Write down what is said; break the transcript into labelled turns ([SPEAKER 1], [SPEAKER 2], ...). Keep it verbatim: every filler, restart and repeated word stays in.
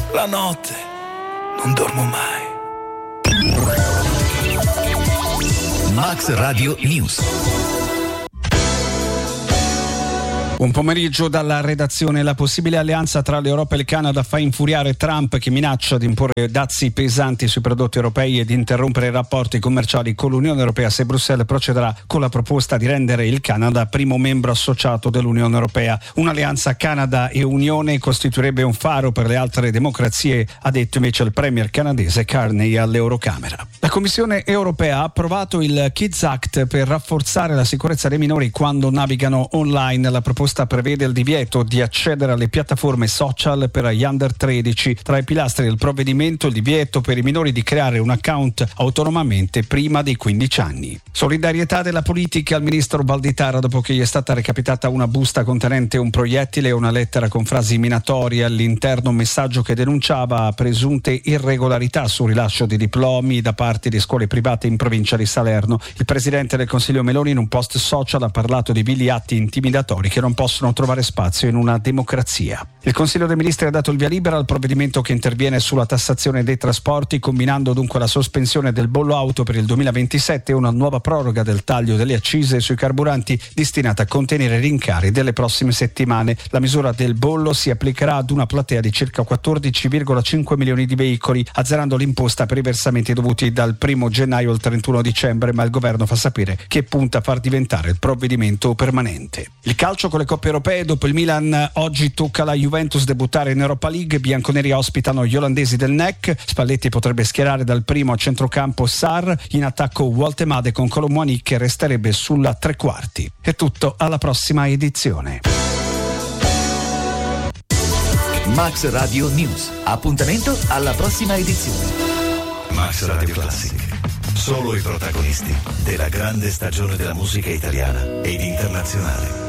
[SPEAKER 1] La notte non dormo mai.
[SPEAKER 2] Max Radio News.
[SPEAKER 3] Buon pomeriggio dalla redazione. La possibile alleanza tra l'Europa e il Canada fa infuriare Trump, che minaccia di imporre dazi pesanti sui prodotti europei e di interrompere i rapporti commerciali con l'Unione Europea se Bruxelles procederà con la proposta di rendere il Canada primo membro associato dell'Unione Europea. Un'alleanza Canada e Unione costituirebbe un faro per le altre democrazie, ha detto invece il premier canadese Carney all'Eurocamera. La Commissione Europea ha approvato il Kids Act per rafforzare la sicurezza dei minori quando navigano online. La proposta prevede il divieto di accedere alle piattaforme social per gli under tredici. Tra i pilastri del provvedimento il divieto per i minori di creare un account autonomamente prima dei quindici anni. Solidarietà della politica al ministro Valditara dopo che gli è stata recapitata una busta contenente un proiettile e una lettera con frasi minatorie. All'interno un messaggio che denunciava presunte irregolarità sul rilascio di diplomi da parte di scuole private in provincia di Salerno. Il presidente del Consiglio Meloni in un post social ha parlato di vili atti intimidatori che non possono trovare spazio in una democrazia. Il Consiglio dei Ministri ha dato il via libera al provvedimento che interviene sulla tassazione dei trasporti, combinando dunque la sospensione del bollo auto per il duemilaventisette e una nuova proroga del taglio delle accise sui carburanti destinata a contenere i rincari delle prossime settimane. La misura del bollo si applicherà ad una platea di circa quattordici virgola cinque milioni di veicoli, azzerando l'imposta per i versamenti dovuti dal primo gennaio al trentuno dicembre, ma il governo fa sapere che punta a far diventare il provvedimento permanente. Il calcio con le coppe europee, dopo il Milan oggi tocca alla Juventus debuttare in Europa League. I bianconeri ospitano gli olandesi del N E C. Spalletti potrebbe schierare dal primo a centrocampo Sarr, in attacco Woltemade con Colomboani che resterebbe sulla tre quarti. È tutto, alla prossima edizione.
[SPEAKER 2] Max Radio News. Appuntamento alla prossima edizione.
[SPEAKER 1] Max Radio Classic. Solo i protagonisti della grande stagione della musica italiana ed internazionale.